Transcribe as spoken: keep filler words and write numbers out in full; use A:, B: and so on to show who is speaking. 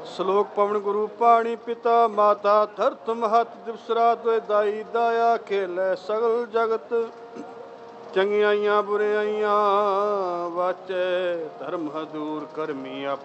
A: ਸ਼ਲੋਕ ਪਵਨ ਗੁਰੂ ਪਾਣੀ ਪਿਤਾ ਮਾਤਾ ਧਰਤ ਮਹਤ ਦਿਵਸਰਾ ਤੋਏ ਦਾਈ ਦਾਇਆ ਖੇਲੇ ਸਗਲ ਜਗਤ ਚੰਗਿਆਈਆਂ ਬੁਰਿਆਈਆਂ ਵਾਚੈ ਧਰਮ ਹਦੂਰ ਕਰਮੀ